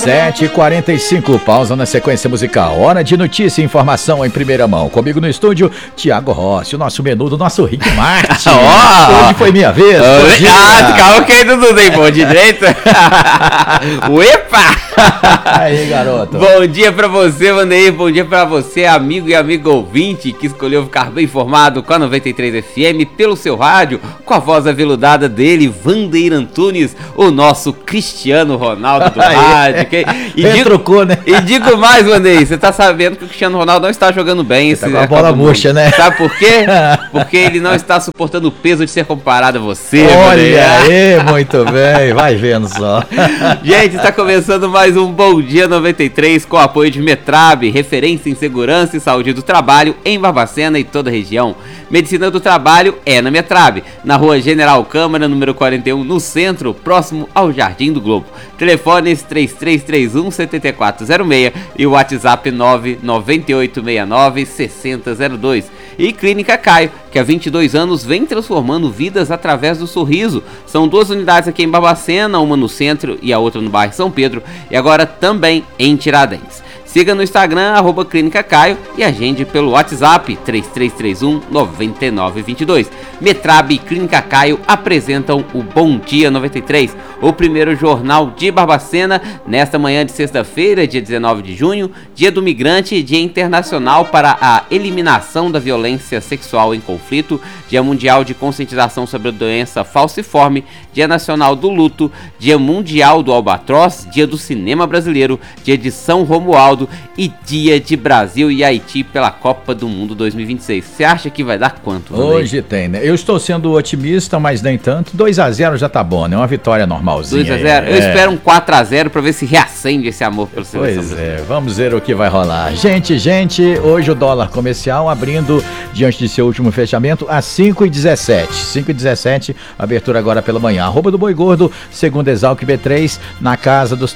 7h45, pausa na sequência musical. Hora de notícia e informação em primeira mão. Comigo no estúdio, Tiago Rossi, o nosso menu do nosso Rick Martin. Hoje foi minha vez. Calma que ainda não tem bom de direito. Uepa! Aí, garoto. Bom dia pra você, Vandeir. Bom dia pra você, amigo e amigo ouvinte, que escolheu ficar bem informado com a 93 FM pelo seu rádio, com a voz aveludada dele, Vandeir Antunes, o nosso Cristiano Ronaldo do rádio. Trocou, né? E digo mais, Vandeir, você tá sabendo que o Cristiano Ronaldo não está jogando bem. Tá com a bola murcha, né? Sabe por quê? Porque ele não está suportando o peso de ser comparado a você. Olha aí, muito bem, vai vendo só. Gente, está começando mais um Bom Dia 93 com o apoio de Metrab, referência em segurança e saúde do trabalho em Barbacena e toda a região. Medicina do trabalho é na Metrab, na rua General Câmara, número 41, no centro, próximo ao Jardim do Globo. Telefones 3331-7406 e o WhatsApp 99869-6002. E Clínica Caio, que há 22 anos vem transformando vidas através do sorriso. São 2 unidades aqui em Barbacena, uma no centro e a outra no bairro São Pedro, e agora também em Tiradentes. Siga no Instagram, @Clínica Caio, e agende pelo WhatsApp 3331-9922. Metrab e Clínica Caio apresentam o Bom Dia 93, o primeiro jornal de Barbacena, nesta manhã de sexta-feira, dia 19 de junho, Dia do Migrante, Dia Internacional para a Eliminação da Violência Sexual em Conflito, Dia Mundial de Conscientização sobre a Doença Falciforme, Dia Nacional do Luto, Dia Mundial do Albatroz, Dia do Cinema Brasileiro, Dia de São Romualdo e Dia de Brasil e Haiti pela Copa do Mundo 2026. Você acha que vai dar quanto? Hoje tem, né? Eu estou sendo otimista, mas nem tanto. 2-0 já tá bom, né? Uma vitória normalzinha. 2-0? Eu espero um 4-0 pra ver se reacende esse amor pelo seleção. Pois é, vamos ver o que vai rolar. Gente, hoje o dólar comercial abrindo diante de seu último fechamento a 5,17. 5,17, abertura agora pela manhã. Arroba do Boi Gordo, segundo Exalc B3, na casa dos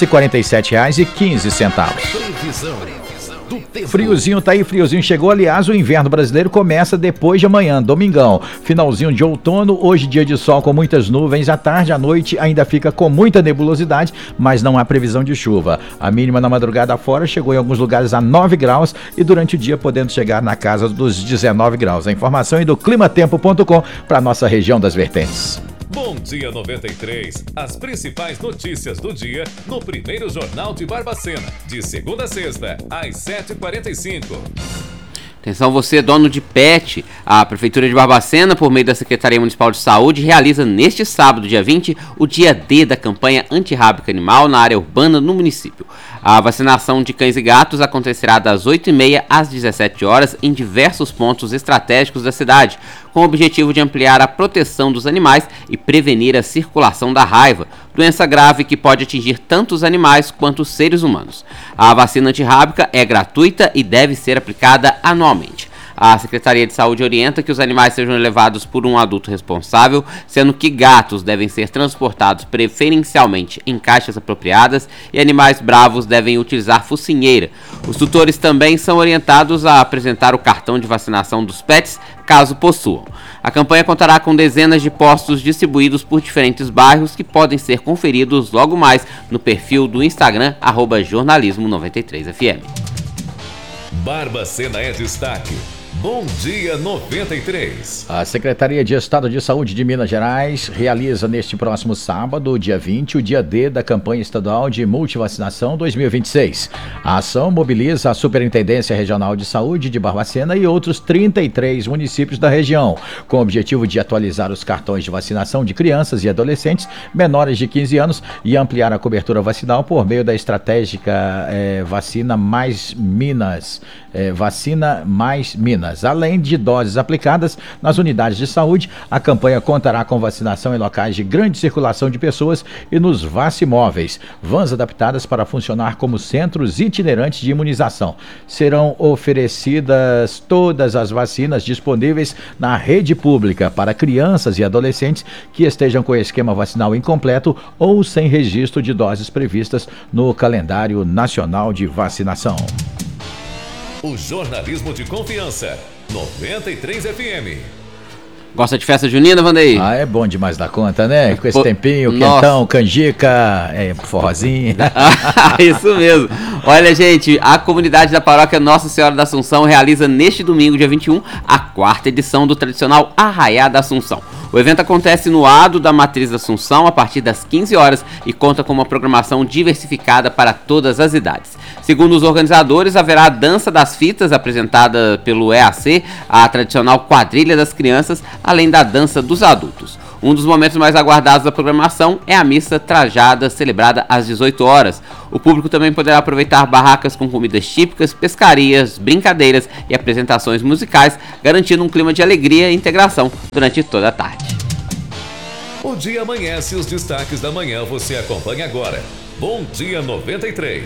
R$347,15. Previsão do tempo. Friozinho tá aí, friozinho chegou. Aliás, o inverno brasileiro começa depois de amanhã, domingão. Finalzinho de outono, hoje dia de sol com muitas nuvens. À tarde, à noite ainda fica com muita nebulosidade, mas não há previsão de chuva. A mínima na madrugada fora chegou em alguns lugares a 9 graus e durante o dia podendo chegar na casa dos 19 graus. A informação é do climatempo.com para nossa região das vertentes. Bom Dia 93, as principais notícias do dia no primeiro Jornal de Barbacena, de segunda a sexta, às 7h45. Atenção você, dono de pet. A Prefeitura de Barbacena, por meio da Secretaria Municipal de Saúde, realiza neste sábado, dia 20, o dia D da campanha antirrábica animal na área urbana no município. A vacinação de cães e gatos acontecerá das 8h30 às 17 horas em diversos pontos estratégicos da cidade, com o objetivo de ampliar a proteção dos animais e prevenir a circulação da raiva, doença grave que pode atingir tanto os animais quanto os seres humanos. A vacina antirrábica é gratuita e deve ser aplicada anualmente. A Secretaria de Saúde orienta que os animais sejam levados por um adulto responsável, sendo que gatos devem ser transportados preferencialmente em caixas apropriadas e animais bravos devem utilizar focinheira. Os tutores também são orientados a apresentar o cartão de vacinação dos pets, caso possuam. A campanha contará com dezenas de postos distribuídos por diferentes bairros que podem ser conferidos logo mais no perfil do Instagram @jornalismo93fm. Barbacena é destaque. Bom Dia 93. A Secretaria de Estado de Saúde de Minas Gerais realiza neste próximo sábado, dia 20, o dia D da campanha estadual de multivacinação 2026. A ação mobiliza a Superintendência Regional de Saúde de Barbacena e outros 33 municípios da região, com o objetivo de atualizar os cartões de vacinação de crianças e adolescentes menores de 15 anos e ampliar a cobertura vacinal por meio da estratégica Vacina Mais Minas. Vacina Mais Minas. Além de doses aplicadas nas unidades de saúde, a campanha contará com vacinação em locais de grande circulação de pessoas e nos vacimóveis, vans adaptadas para funcionar como centros itinerantes de imunização. Serão oferecidas todas as vacinas disponíveis na rede pública para crianças e adolescentes que estejam com esquema vacinal incompleto ou sem registro de doses previstas no calendário nacional de vacinação. O jornalismo de confiança, 93 FM. Gosta de festa junina, Vandeir? É bom demais da conta, né? Com esse tempinho, quentão, canjica, forrozinho. Isso mesmo. Olha, gente, a comunidade da paróquia Nossa Senhora da Assunção realiza neste domingo, dia 21, a 4ª edição do tradicional Arraiá da Assunção. O evento acontece no Ado da Matriz da Assunção a partir das 15 horas e conta com uma programação diversificada para todas as idades. Segundo os organizadores, haverá a Dança das Fitas, apresentada pelo EAC, a tradicional Quadrilha das Crianças, além da Dança dos Adultos. Um dos momentos mais aguardados da programação é a missa trajada, celebrada às 18 horas. O público também poderá aproveitar barracas com comidas típicas, pescarias, brincadeiras e apresentações musicais, garantindo um clima de alegria e integração durante toda a tarde. O dia amanhece, os destaques da manhã você acompanha agora. Bom Dia 93.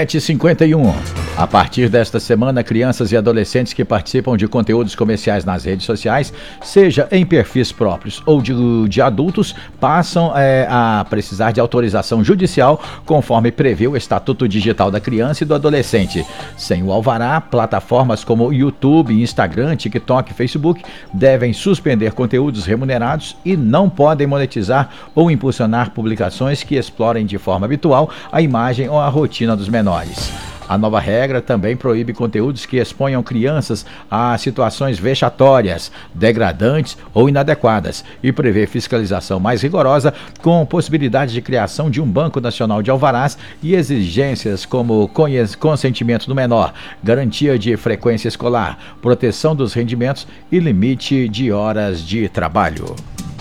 7h51. A partir desta semana, crianças e adolescentes que participam de conteúdos comerciais nas redes sociais, seja em perfis próprios ou de adultos, passam a precisar de autorização judicial, conforme prevê o Estatuto Digital da Criança e do Adolescente. Sem o alvará, plataformas como YouTube, Instagram, TikTok e Facebook devem suspender conteúdos remunerados e não podem monetizar ou impulsionar publicações que explorem de forma habitual a imagem ou a rotina dos menores. A nova regra também proíbe conteúdos que exponham crianças a situações vexatórias, degradantes ou inadequadas e prevê fiscalização mais rigorosa, com possibilidade de criação de um Banco Nacional de Alvarás e exigências como consentimento do menor, garantia de frequência escolar, proteção dos rendimentos e limite de horas de trabalho.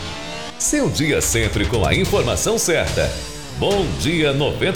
Seu dia sempre com a informação certa. Bom Dia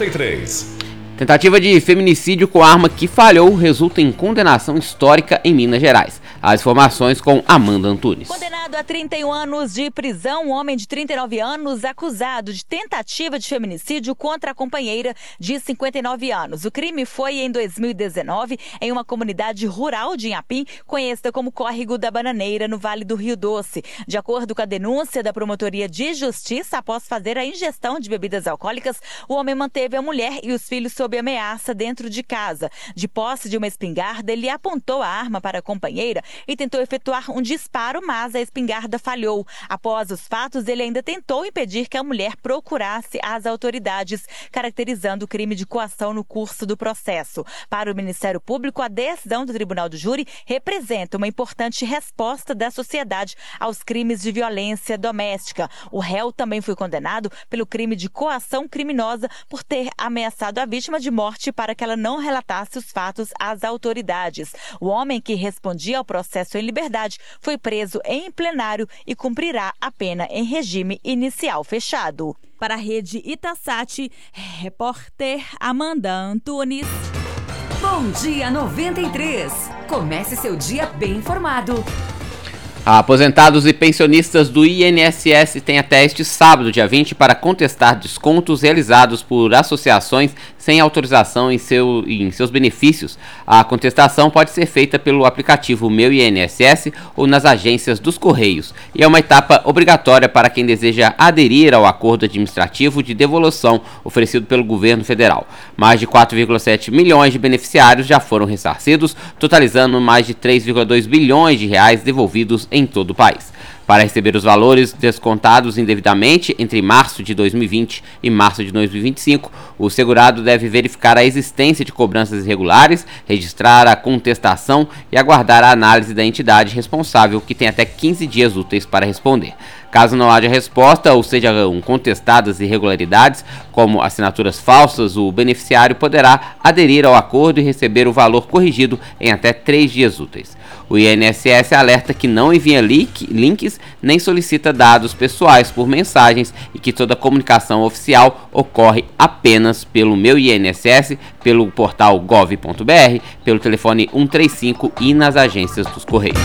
93. Tentativa de feminicídio com arma que falhou resulta em condenação histórica em Minas Gerais. As informações com Amanda Antunes. Condenado a 31 anos de prisão, um homem de 39 anos acusado de tentativa de feminicídio contra a companheira de 59 anos. O crime foi em 2019 em uma comunidade rural de Inhapim, conhecida como Córrego da Bananeira, no Vale do Rio Doce. De acordo com a denúncia da Promotoria de Justiça, após fazer a ingestão de bebidas alcoólicas, o homem manteve a mulher e os filhos sob ameaça dentro de casa. De posse de uma espingarda, ele apontou a arma para a companheira e tentou efetuar um disparo, mas a espingarda falhou. Após os fatos, ele ainda tentou impedir que a mulher procurasse as autoridades, caracterizando o crime de coação no curso do processo. Para o Ministério Público, a decisão do Tribunal do Júri representa uma importante resposta da sociedade aos crimes de violência doméstica. O réu também foi condenado pelo crime de coação criminosa por ter ameaçado a vítima de morte para que ela não relatasse os fatos às autoridades. O homem, que respondia ao processo em liberdade, foi preso em plenário e cumprirá a pena em regime inicial fechado. Para a rede Itasat, repórter Amanda Antunes. Bom Dia 93. Comece seu dia bem informado. Aposentados e pensionistas do INSS têm até este sábado, dia 20, para contestar descontos realizados por associações sem autorização em seus benefícios. A contestação pode ser feita pelo aplicativo Meu INSS ou nas agências dos Correios, e é uma etapa obrigatória para quem deseja aderir ao acordo administrativo de devolução oferecido pelo governo federal. Mais de 4,7 milhões de beneficiários já foram ressarcidos, totalizando mais de 3,2 bilhões de reais devolvidos em todo o país. Para receber os valores descontados indevidamente entre março de 2020 e março de 2025, o segurado deve verificar a existência de cobranças irregulares, registrar a contestação e aguardar a análise da entidade responsável, que tem até 15 dias úteis para responder. Caso não haja resposta ou sejam contestadas irregularidades, como assinaturas falsas, o beneficiário poderá aderir ao acordo e receber o valor corrigido em até 3 dias úteis. O INSS alerta que não envia links nem solicita dados pessoais por mensagens e que toda comunicação oficial ocorre apenas pelo Meu INSS, pelo portal gov.br, pelo telefone 135 e nas agências dos Correios.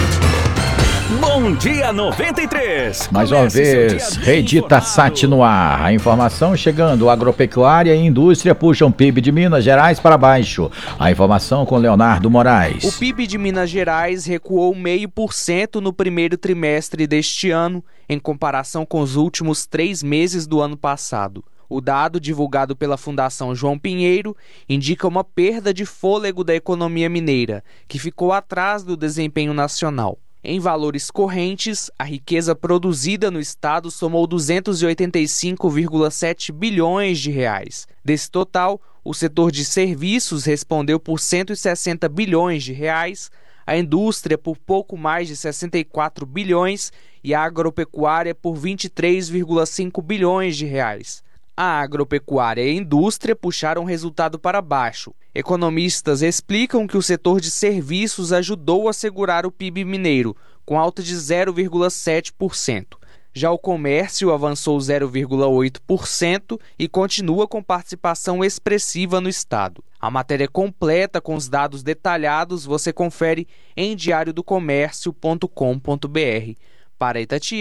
Bom Dia 93. Mais uma vez, Rede Itasat no ar. A informação chegando. Agropecuária e indústria puxam PIB de Minas Gerais para baixo. A informação com Leonardo Moraes. O PIB de Minas Gerais recuou 0,5% no primeiro trimestre deste ano, em comparação com os últimos 3 meses do ano passado. O dado, divulgado pela Fundação João Pinheiro, indica uma perda de fôlego da economia mineira, que ficou atrás do desempenho nacional. Em valores correntes, a riqueza produzida no estado somou 285,7 bilhões de reais. Desse total, o setor de serviços respondeu por 160 bilhões de reais, a indústria por pouco mais de 64 bilhões e a agropecuária por 23,5 bilhões de reais. A agropecuária e a indústria puxaram o resultado para baixo. Economistas explicam que o setor de serviços ajudou a segurar o PIB mineiro, com alta de 0,7%. Já o comércio avançou 0,8% e continua com participação expressiva no estado. A matéria completa com os dados detalhados você confere em diariodocomércio.com.br. Para Itatiaia,